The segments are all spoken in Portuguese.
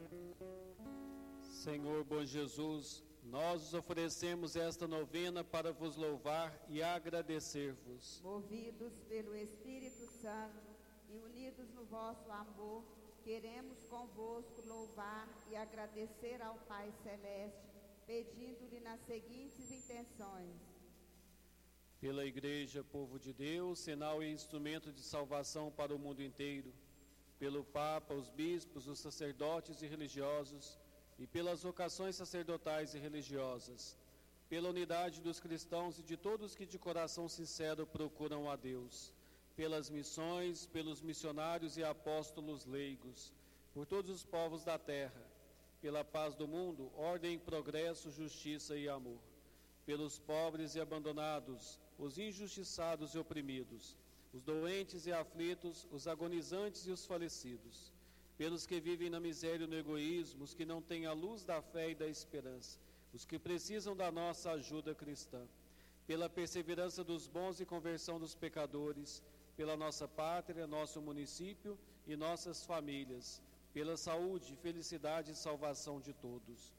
Senhor bom Jesus, nós oferecemos esta novena para vos louvar e agradecer-vos. Movidos pelo Espírito Santo e unidos no vosso amor, queremos convosco louvar e agradecer ao Pai Celeste, pedindo-lhe nas seguintes intenções. Pela Igreja, povo de Deus, sinal e instrumento de salvação para o mundo inteiro. Pelo Papa, os bispos, os sacerdotes e religiosos, e pelas vocações sacerdotais e religiosas, pela unidade dos cristãos e de todos que de coração sincero procuram a Deus, pelas missões, pelos missionários e apóstolos leigos, por todos os povos da terra, pela paz do mundo, ordem, progresso, justiça e amor, pelos pobres e abandonados, os injustiçados e oprimidos, os doentes e aflitos, os agonizantes e os falecidos, pelos que vivem na miséria e no egoísmo, os que não têm a luz da fé e da esperança, os que precisam da nossa ajuda cristã, pela perseverança dos bons e conversão dos pecadores, pela nossa pátria, nosso município e nossas famílias, pela saúde, felicidade e salvação de todos.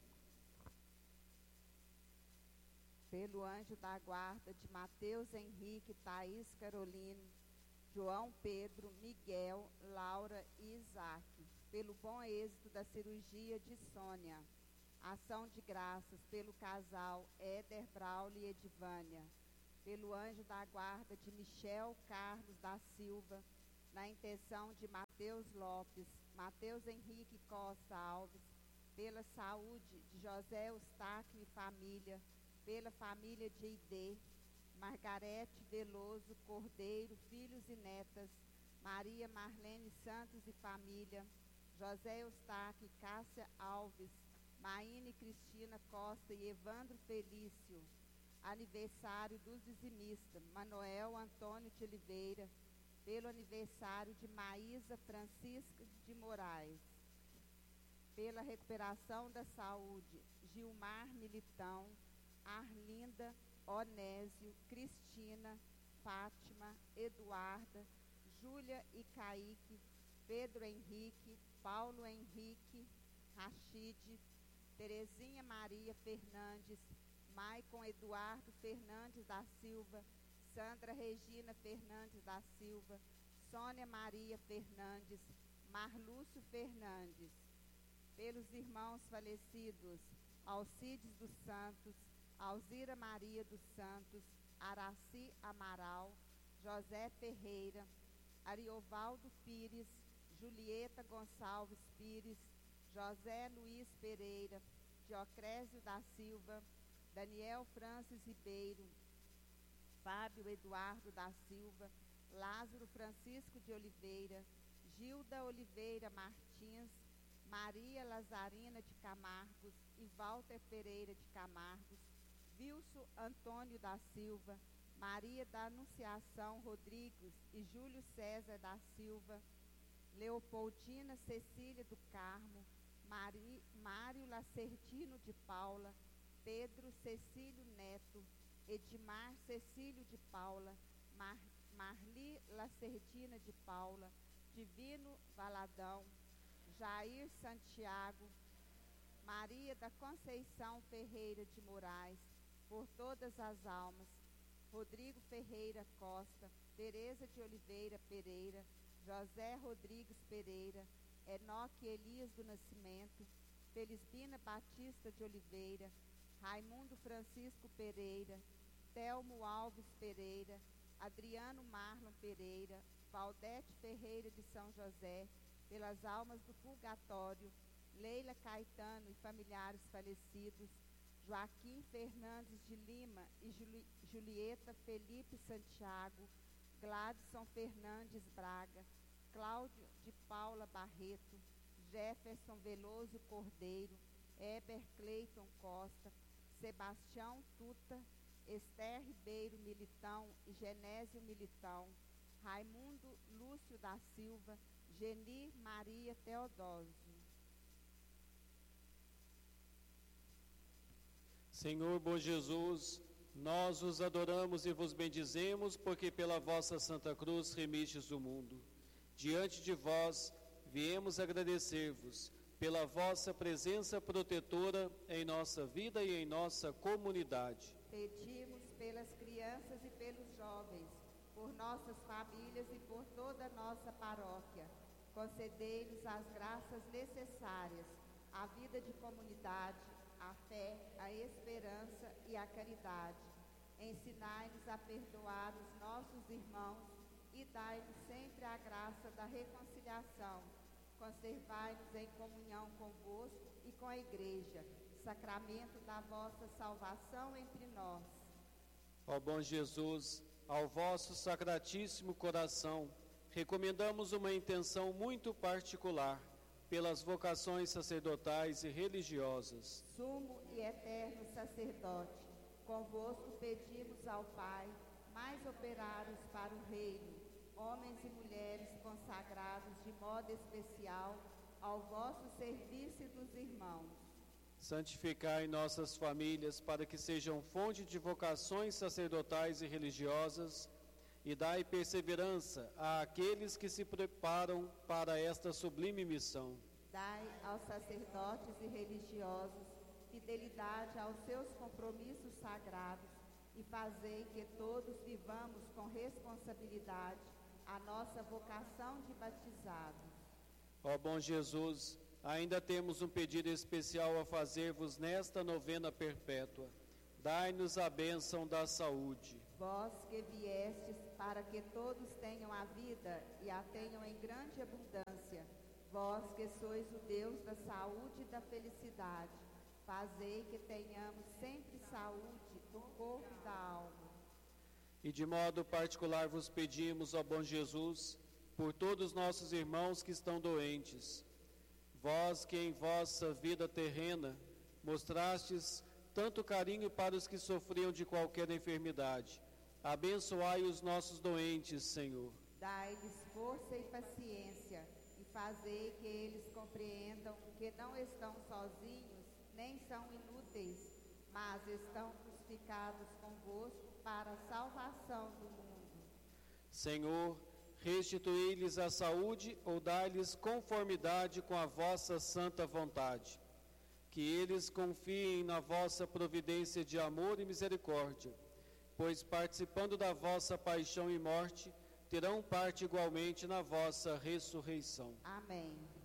Pelo anjo da guarda de Mateus Henrique, Thaís Carolina, João Pedro, Miguel, Laura e Isaac, pelo bom êxito da cirurgia de Sônia, ação de graças pelo casal Éder, Braulio e Edivânia, pelo anjo da guarda de Michel Carlos da Silva, na intenção de Mateus Lopes, Mateus Henrique Costa Alves, pela saúde de José Eustáquio e família, pela família de Idê, Margarete Veloso Cordeiro, filhos e netas, Maria Marlene Santos e família, José Eustáquio e Cássia Alves, Maíne Cristina Costa e Evandro Felício, aniversário dos dizimistas, Manuel Antônio de Oliveira, pelo aniversário de Maísa Francisca de Moraes, pela recuperação da saúde, Gilmar Militão, Arlinda, Onésio, Cristina, Fátima, Eduarda, Júlia e Caíque, Pedro Henrique, Paulo Henrique, Rachide, Terezinha Maria Fernandes, Maicon Eduardo Fernandes da Silva, Sandra Regina Fernandes da Silva, Sônia Maria Fernandes, Marlúcio Fernandes, pelos irmãos falecidos, Alcides dos Santos, Alzira Maria dos Santos, Araci Amaral, José Ferreira, Ariovaldo Pires, Julieta Gonçalves Pires, José Luiz Pereira, Diocrésio da Silva, Daniel Francis Ribeiro, Fábio Eduardo da Silva, Lázaro Francisco de Oliveira, Gilda Oliveira Martins, Maria Lazarina de Camargos e Walter Pereira de Camargos, Wilson Antônio da Silva, Maria da Anunciação Rodrigues e Júlio César da Silva, Leopoldina Cecília do Carmo, Mário Lacerdino de Paula, Pedro Cecílio Neto, Edmar Cecílio de Paula, Marli Lacerdina de Paula, Divino Valadão, Jair Santiago, Maria da Conceição Ferreira de Moraes, por todas as almas, Rodrigo Ferreira Costa, Tereza de Oliveira Pereira, José Rodrigues Pereira, Enoque Elias do Nascimento, Felisbina Batista de Oliveira, Raimundo Francisco Pereira, Telmo Alves Pereira, Adriano Marlon Pereira, Valdete Ferreira de São José, pelas almas do purgatório, Leila Caetano e familiares falecidos, Joaquim Fernandes de Lima e Julieta Felipe Santiago, Gladson Fernandes Braga, Cláudio de Paula Barreto, Jefferson Veloso Cordeiro, Heber Cleiton Costa, Sebastião Tuta, Esther Ribeiro Militão e Genésio Militão, Raimundo Lúcio da Silva, Genir Maria Teodósio. Senhor bom Jesus, nós os adoramos e vos bendizemos, porque pela vossa Santa Cruz remistes o mundo. Diante de vós, viemos agradecer-vos, pela vossa presença protetora em nossa vida e em nossa comunidade. Pedimos pelas crianças e pelos jovens, por nossas famílias e por toda a nossa paróquia. Concedei-nos as graças necessárias à vida de comunidade, à fé, à esperança e à caridade. Ensinai-nos a perdoar os nossos irmãos e dai-nos sempre a graça da reconciliação. Conservai-nos em comunhão convosco e com a Igreja, sacramento da vossa salvação entre nós. Ó bom Jesus, ao vosso sacratíssimo coração, recomendamos uma intenção muito particular pelas vocações sacerdotais e religiosas. Sumo e eterno sacerdote, convosco pedimos ao Pai mais operários para o reino, homens e mulheres consagrados de modo especial ao vosso serviço e dos irmãos. Santificai nossas famílias para que sejam fonte de vocações sacerdotais e religiosas e dai perseverança àqueles que se preparam para esta sublime missão. Dai aos sacerdotes e religiosos fidelidade aos seus compromissos sagrados e fazei que todos vivamos com responsabilidade a nossa vocação de batizados. Ó bom Jesus, ainda temos um pedido especial a fazer-vos nesta novena perpétua. Dai-nos a bênção da saúde. Vós que viestes para que todos tenham a vida e a tenham em grande abundância, vós que sois o Deus da saúde e da felicidade, fazei que tenhamos sempre saúde do corpo e da alma. E de modo particular vos pedimos, ó bom Jesus, por todos nossos irmãos que estão doentes. Vós que em vossa vida terrena mostrastes tanto carinho para os que sofriam de qualquer enfermidade, abençoai os nossos doentes, Senhor. Dai-lhes força e paciência e fazei que eles compreendam que não estão sozinhos, nem são inúteis, mas estão crucificados convosco para a salvação do mundo. Senhor, restituí-lhes a saúde ou dai-lhes conformidade com a vossa santa vontade. Que eles confiem na vossa providência de amor e misericórdia, pois participando da vossa paixão e morte, terão parte igualmente na vossa ressurreição. Amém.